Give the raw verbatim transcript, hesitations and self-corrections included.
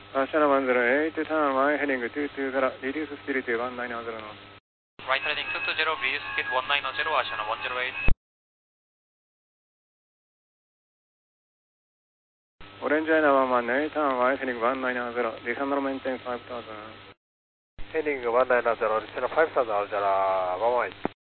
Ashana one zero eight, turn one heading two two zero, reduce speed to one nine zero knots. Right heading two two zero, reduce speed one nine zero, Ashana one zero eight. Orange China one one eight, turn one heading one nine zero, descend maintain five thousand. Heading one nine zero, descend five thousand, Aljara one one eight.